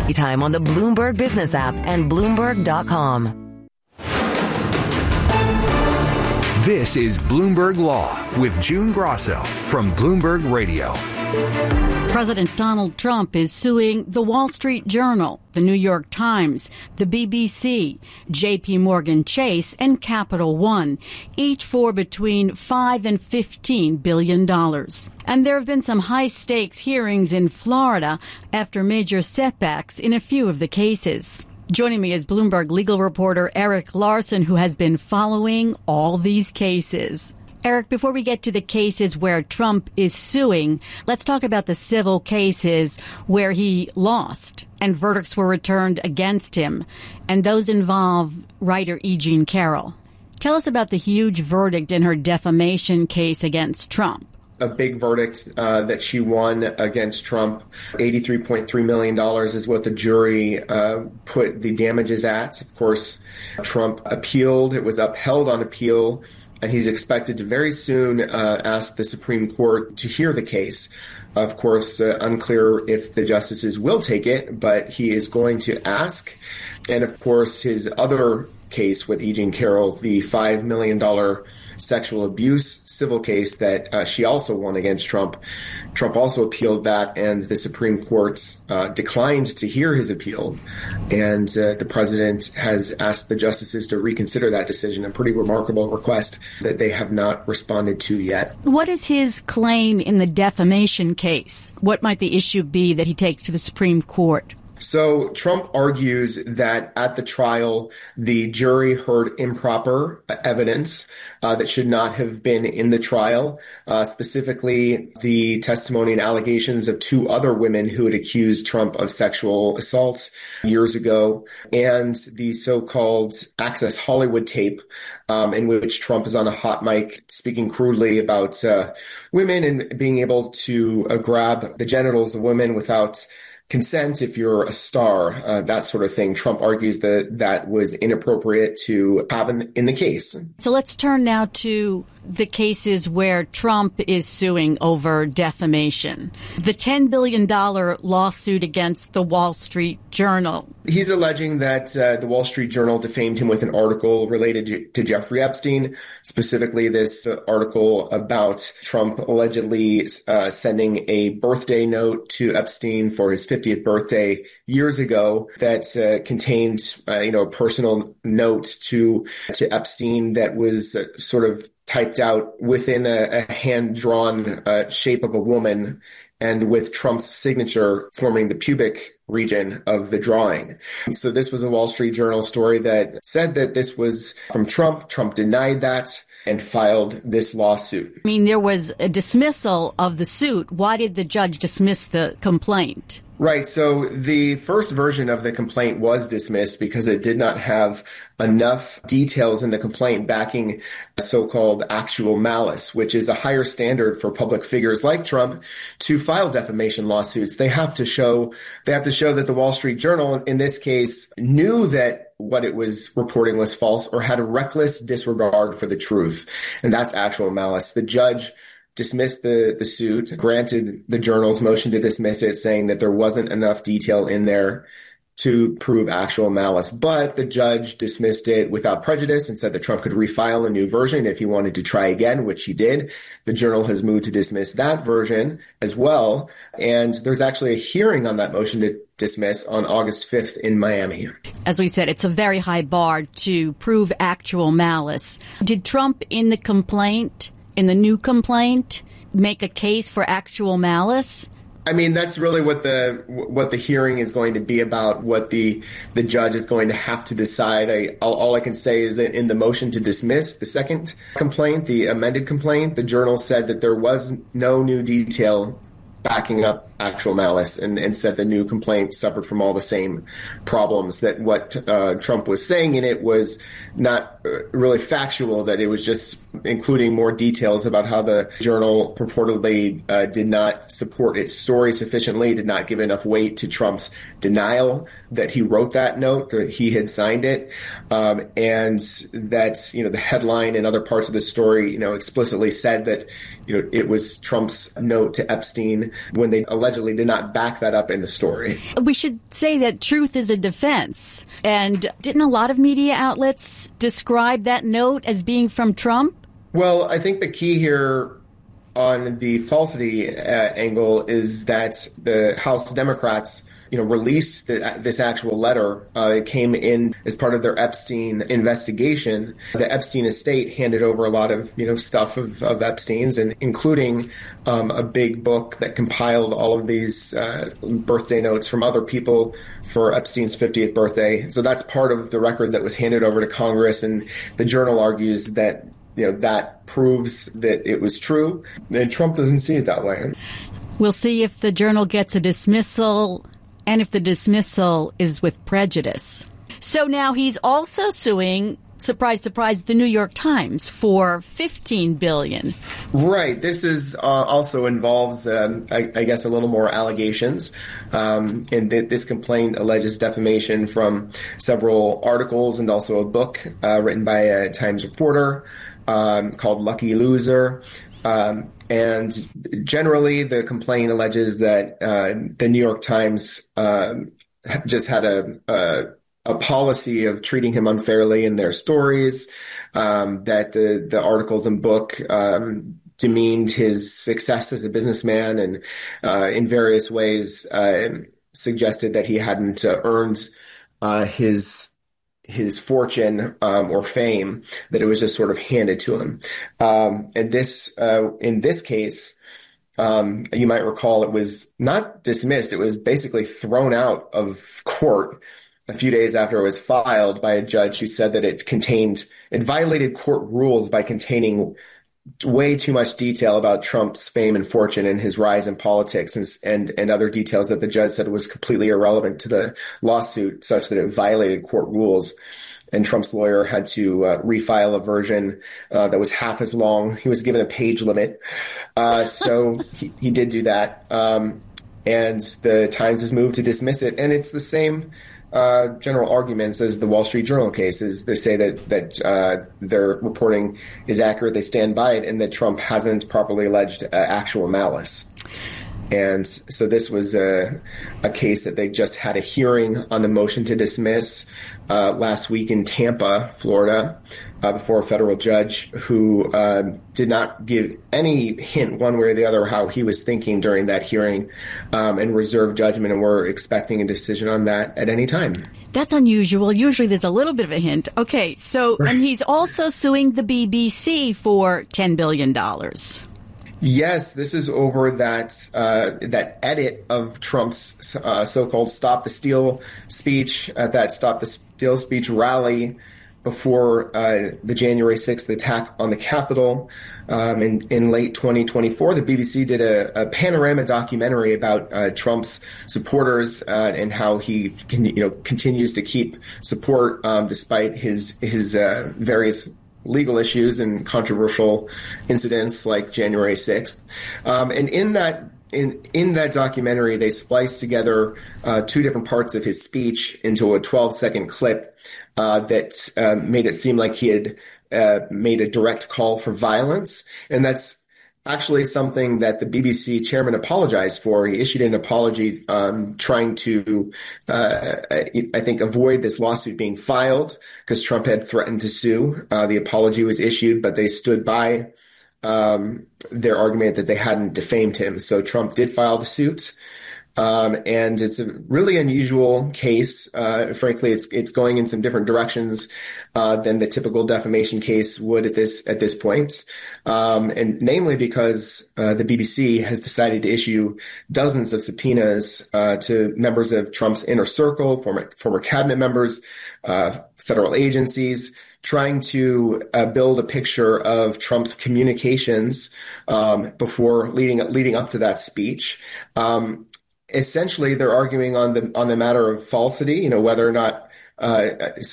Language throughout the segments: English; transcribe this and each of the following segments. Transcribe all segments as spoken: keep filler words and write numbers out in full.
Time on the Bloomberg Business app and Bloomberg dot com. This is Bloomberg Law with June Grosso from Bloomberg Radio. President Donald Trump is suing the Wall Street Journal, the New York Times, the B B C, J P Morgan Chase, and Capital One, each for between five and fifteen billion dollars. And there have been some high-stakes hearings in Florida after major setbacks in a few of the cases. Joining me is Bloomberg legal reporter Eric Larson, who has been following all these cases. Eric, before we get to the cases where Trump is suing, let's talk about the civil cases where he lost and verdicts were returned against him. And those involve writer E. Jean Carroll. Tell us about the huge verdict in her defamation case against Trump. A big verdict uh, that she won against Trump. eighty-three point three million dollars is what the jury uh, put the damages at. Of course, Trump appealed. It was upheld on appeal. And he's expected to very soon uh, ask the Supreme Court to hear the case. Of course, uh, unclear if the justices will take it, but he is going to ask. And of course, his other case with E. Jean Carroll, the five million dollars sexual abuse civil case that uh, she also won against Trump. Trump also appealed that, and the Supreme Court uh, declined to hear his appeal. And uh, the president has asked the justices to reconsider that decision, a pretty remarkable request that they have not responded to yet. What is his claim in the defamation case? What might the issue be that he takes to the Supreme Court? So Trump argues that at the trial, the jury heard improper evidence uh, that should not have been in the trial, uh, specifically the testimony and allegations of two other women who had accused Trump of sexual assaults years ago, and the so-called Access Hollywood tape, um, in which Trump is on a hot mic speaking crudely about uh, women and being able to uh, grab the genitals of women without consent if you're a star, uh, that sort of thing. Trump argues that that was inappropriate to have in, in the case. So let's turn now to the cases where Trump is suing over defamation. The ten billion dollars lawsuit against the Wall Street Journal. He's alleging that uh, the Wall Street Journal defamed him with an article related to, to Jeffrey Epstein, specifically this uh, article about Trump allegedly uh, sending a birthday note to Epstein for his fiftieth birthday years ago that uh, contained, uh, you know, a personal note to to Epstein that was uh, sort of typed out within a, a hand-drawn uh, shape of a woman and with Trump's signature forming the pubic region of the drawing. So this was a Wall Street Journal story that said that this was from Trump. Trump denied that and filed this lawsuit. I mean, there was a dismissal of the suit. Why did the judge dismiss the complaint? Right. So the first version of the complaint was dismissed because it did not have enough details in the complaint backing so-called actual malice, which is a higher standard for public figures like Trump to file defamation lawsuits. They have to show, they have to show that the Wall Street Journal, in this case, knew that what it was reporting was false or had a reckless disregard for the truth. And that's actual malice. The judge dismissed the, the suit, granted the Journal's motion to dismiss it, saying that there wasn't enough detail in there to prove actual malice. But the judge dismissed it without prejudice and said that Trump could refile a new version if he wanted to try again, which he did. The Journal has moved to dismiss that version as well. And there's actually a hearing on that motion to dismiss on August fifth in Miami. As we said, it's a very high bar to prove actual malice. Did Trump in the complaint, in the new complaint, make a case for actual malice? I mean, that's really what the what the hearing is going to be about, what the the judge is going to have to decide. I, all, all I can say is that in the motion to dismiss the second complaint, the amended complaint, the Journal said that there was no new detail backing up actual malice, and, and said the new complaint suffered from all the same problems, that what uh, Trump was saying in it was not really factual, that it was just including more details about how the Journal purportedly uh, did not support its story sufficiently, did not give enough weight to Trump's denial that he wrote that note, that he had signed it, um, and that, you know, the headline and other parts of the story, you know, explicitly said that, you know, it was Trump's note to Epstein when when they allegedly did not back that up in the story. We should say that truth is a defense. And didn't a lot of media outlets describe that note as being from Trump? Well, I think the key here on the falsity uh, angle is that the House Democrats, you know, released the, this actual letter. Uh, it came in as part of their Epstein investigation. The Epstein estate handed over a lot of, you know, stuff of, of Epstein's, and including um, a big book that compiled all of these uh, birthday notes from other people for Epstein's fiftieth birthday. So that's part of the record that was handed over to Congress, and the Journal argues that, you know, that proves that it was true, and Trump doesn't see it that way. We'll see if the Journal gets a dismissal, and if the dismissal is with prejudice. So now he's also suing, surprise, surprise, the New York Times for fifteen billion dollars. Right. This is uh, also involves, um, I, I guess, a little more allegations. Um, and th- this complaint alleges defamation from several articles and also a book uh, written by a Times reporter um, called Lucky Loser. Um, and generally, the complaint alleges that uh, the New York Times um, just had a, a a policy of treating him unfairly in their stories, um, that the the articles and book um, demeaned his success as a businessman, and uh, in various ways uh, suggested that he hadn't uh, earned uh, his his fortune um, or fame, that it was just sort of handed to him. Um, and this, uh, in this case, um, you might recall it was not dismissed. It was basically thrown out of court a few days after it was filed by a judge who said that it contained, it violated court rules by containing way too much detail about Trump's fame and fortune and his rise in politics, and, and, and other details that the judge said was completely irrelevant to the lawsuit, such that it violated court rules. And Trump's lawyer had to uh, refile a version uh, that was half as long. He was given a page limit. Uh, so he, he did do that. Um, and the Times has moved to dismiss it. And it's the same Uh, general arguments as the Wall Street Journal cases. They say that that uh, their reporting is accurate, they stand by it, and that Trump hasn't properly alleged uh, actual malice. And so this was a, a case that they just had a hearing on the motion to dismiss uh, last week in Tampa, Florida, uh, before a federal judge who uh, did not give any hint one way or the other how he was thinking during that hearing, um, and reserved judgment, and we're expecting a decision on that at any time. That's unusual. Usually there's a little bit of a hint. Okay, so, and he's also suing the B B C for ten billion dollars. Yes, this is over that uh, that edit of Trump's uh, so-called Stop the Steal speech at that Stop the Steal speech rally before uh, the January sixth attack on the Capitol. Um, in, in late twenty twenty-four, the B B C did a, a panorama documentary about uh, Trump's supporters uh, and how he can, you know, continues to keep support um, despite his his uh, various legal issues and controversial incidents like January sixth. Um, and in that in in that documentary, they spliced together uh, two different parts of his speech into a twelve second clip uh, that uh, made it seem like he had uh, made a direct call for violence. And that's actually something that the B B C chairman apologized for. He issued an apology um, trying to, uh, I think, avoid this lawsuit being filed because Trump had threatened to sue. Uh, the apology was issued, but they stood by um, their argument that they hadn't defamed him. So Trump did file the suit. Um, and it's a really unusual case. Uh, frankly, it's, it's going in some different directions, uh, than the typical defamation case would at this, at this point. Um, and namely because, uh, the B B C has decided to issue dozens of subpoenas, uh, to members of Trump's inner circle, former, former cabinet members, uh, federal agencies, trying to uh, build a picture of Trump's communications, um, before leading, leading up to that speech. Um, Essentially, they're arguing on the on the matter of falsity. You know, whether or not uh,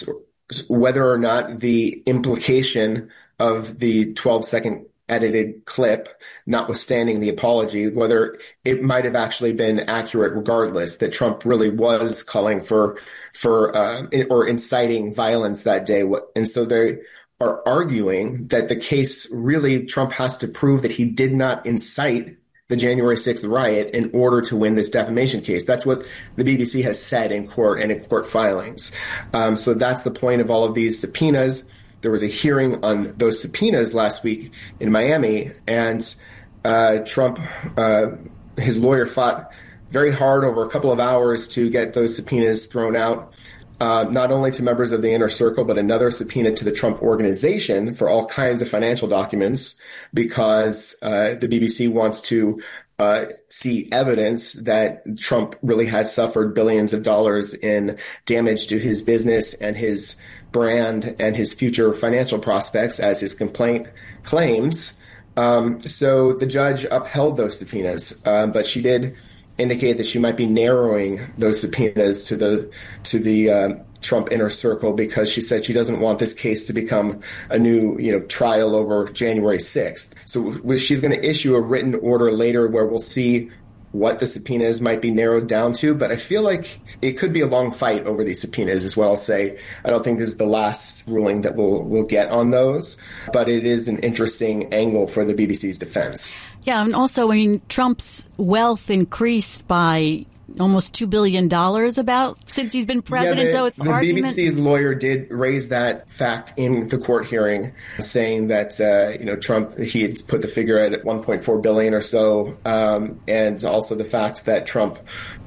whether or not the implication of the twelve second edited clip, notwithstanding the apology, whether it might have actually been accurate, regardless, that Trump really was calling for for uh, or inciting violence that day. And so they are arguing that the case really Trump has to prove that he did not incite the January sixth riot in order to win this defamation case. That's what the B B C has said in court and in court filings. Um, so that's the point of all of these subpoenas. There was a hearing on those subpoenas last week in Miami, and uh, Trump, uh, his lawyer fought very hard over a couple of hours to get those subpoenas thrown out. Uh, not only to members of the inner circle, but another subpoena to the Trump Organization for all kinds of financial documents, because uh, the B B C wants to uh, see evidence that Trump really has suffered billions of dollars in damage to his business and his brand and his future financial prospects, as his complaint claims. Um, so the judge upheld those subpoenas, uh, but she did indicate that she might be narrowing those subpoenas to the to the uh, Trump inner circle, because she said she doesn't want this case to become a new, you know, trial over January sixth. So she's going to issue a written order later where we'll see what the subpoenas might be narrowed down to. But I feel like it could be a long fight over these subpoenas, is what I'll say. I don't think this is the last ruling that we'll we'll get on those, but it is an interesting angle for the B B C's defense. Yeah, and also, I mean, Trump's wealth increased by almost two billion dollars about since he's been president. Yeah, the, so the argument- B B C's lawyer did raise that fact in the court hearing, saying that uh, you know Trump, he had put the figure at one point four billion dollars or so, um, and also the fact that Trump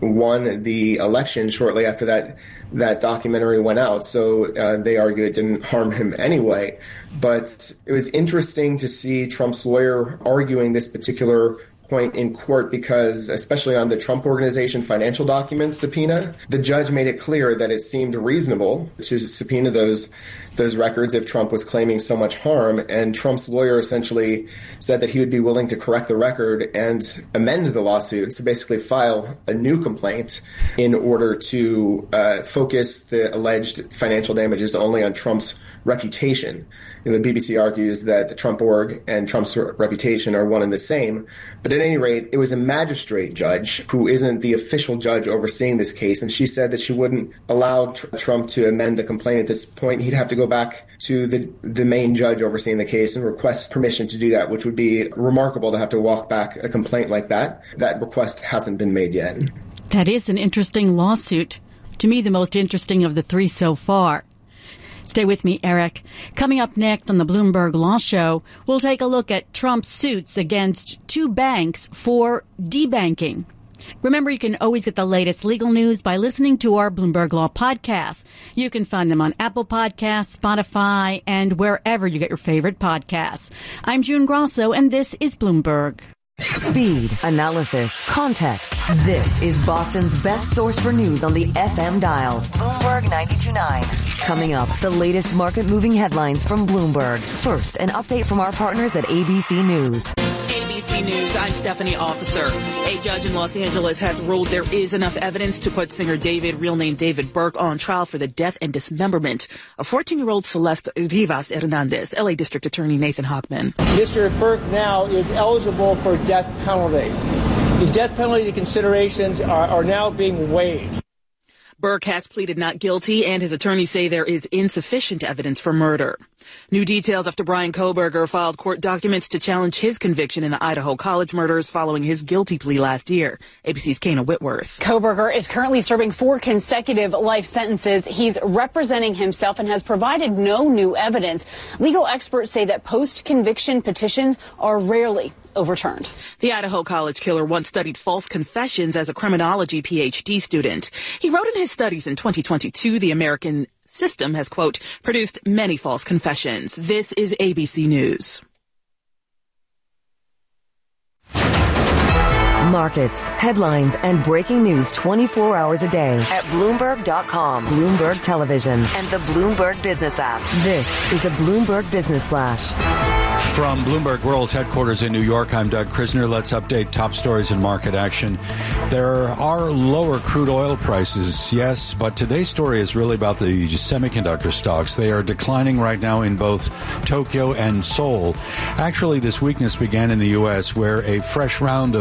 won the election shortly after that that documentary went out. So uh, they argue it didn't harm him anyway. But it was interesting to see Trump's lawyer arguing this particular point in court, because especially on the Trump Organization financial documents subpoena, the judge made it clear that it seemed reasonable to subpoena those those records if Trump was claiming so much harm. And Trump's lawyer essentially said that he would be willing to correct the record and amend the lawsuit, so basically file a new complaint in order to uh, focus the alleged financial damages only on Trump's reputation. And the B B C argues that the Trump org and Trump's reputation are one and the same. But at any rate, it was a magistrate judge who isn't the official judge overseeing this case. And she said that she wouldn't allow tr- Trump to amend the complaint at this point. He'd have to go back to the, the main judge overseeing the case and request permission to do that, which would be remarkable to have to walk back a complaint like that. That request hasn't been made yet. That is an interesting lawsuit. To me, the most interesting of the three so far. Stay with me, Eric. Coming up next on the Bloomberg Law Show, we'll take a look at Trump's suits against two banks for debanking. Remember, you can always get the latest legal news by listening to our Bloomberg Law podcast. You can find them on Apple Podcasts, Spotify, and wherever you get your favorite podcasts. I'm June Grosso, and this is Bloomberg. Speed, analysis, context. This is Boston's best source for news on the F M dial. Bloomberg ninety-two point nine. Coming up, the latest market-moving headlines from Bloomberg. First, an update from our partners at A B C News. A B C News, I'm Stephanie Officer. A judge in Los Angeles has ruled there is enough evidence to put singer David, real name David Burke, on trial for the death and dismemberment of fourteen-year-old Celeste Rivas Hernandez. L A District Attorney Nathan Hochman. Mister Burke now is eligible for death penalty. The death penalty considerations are, are now being weighed. Burke has pleaded not guilty, and his attorneys say there is insufficient evidence for murder. New details after Bryan Kohberger filed court documents to challenge his conviction in the Idaho College murders following his guilty plea last year. A B C's Kana Whitworth. Kohberger is currently serving four consecutive life sentences. He's representing himself and has provided no new evidence. Legal experts say that post-conviction petitions are rarely overturned. The Idaho College killer once studied false confessions as a criminology P H D student. He wrote in his studies in twenty twenty-two, the American system has, quote, produced many false confessions. This is A B C News. Markets, headlines, and breaking news twenty-four hours a day at Bloomberg dot com, Bloomberg Television, and the Bloomberg Business app. This is a Bloomberg Business Flash. From Bloomberg World's headquarters in New York, I'm Doug Krisner. Let's update top stories and market action. There are lower crude oil prices, yes, but today's story is really about the semiconductor stocks. They are declining right now in both Tokyo and Seoul. Actually, this weakness began in the U S, where a fresh round of A I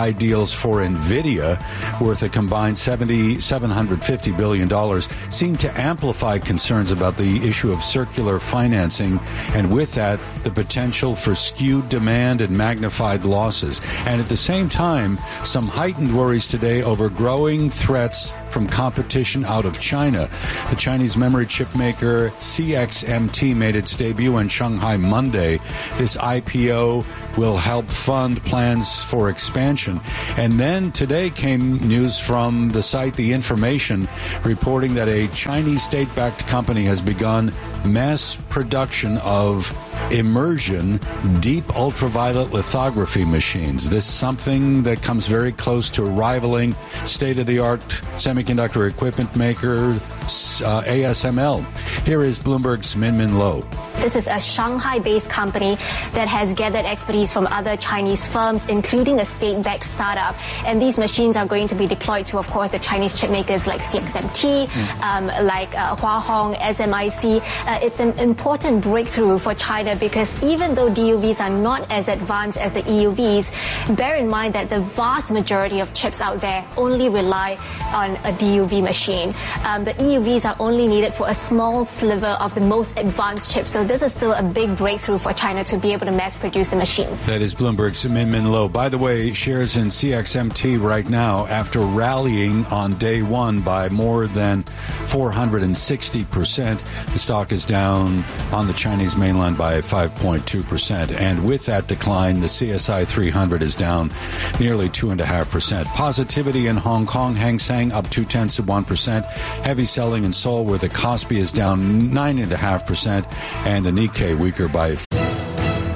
high deals for NVIDIA, worth a combined seven hundred fifty billion dollars, seem to amplify concerns about the issue of circular financing, and with that, the potential for skewed demand and magnified losses. And at the same time, some heightened worries today over growing threats from competition out of China. The Chinese memory chip maker C X M T made its debut in Shanghai Monday. This I P O will help fund plans for expansion. And then today came news from the site The Information reporting that a Chinese state-backed company has begun mass production of immersion deep ultraviolet lithography machines. This is something that comes very close to rivaling state-of-the-art semiconductor equipment maker uh, A S M L. Here is Bloomberg's Min Min Lo. This is a Shanghai-based company that has gathered expertise from other Chinese firms, including a state-backed startup. And these machines are going to be deployed to, of course, the Chinese chip makers like C X M T, mm. um, like uh, Hua Hong, S M I C. Uh, it's an important breakthrough for China because even though D U Vs are not as advanced as the E U Vs, bear in mind that the vast majority of chips out there only rely on a D U V machine. Um, the E U Vs are only needed for a small sliver of the most advanced chips. So this is still a big breakthrough for China to be able to mass produce the machines. That is Bloomberg's Min Min Lo. By the way, shares in C X M T right now, after rallying on day one by more than four hundred sixty percent, the stock is down on the Chinese mainland by five point two percent. And with that decline, the C S I three hundred is down nearly two point five percent. Positivity in Hong Kong, Hang Seng up two tenths of one percent. Heavy selling in Seoul, where the Kospi is down nine point five percent. And the Nikkei weaker by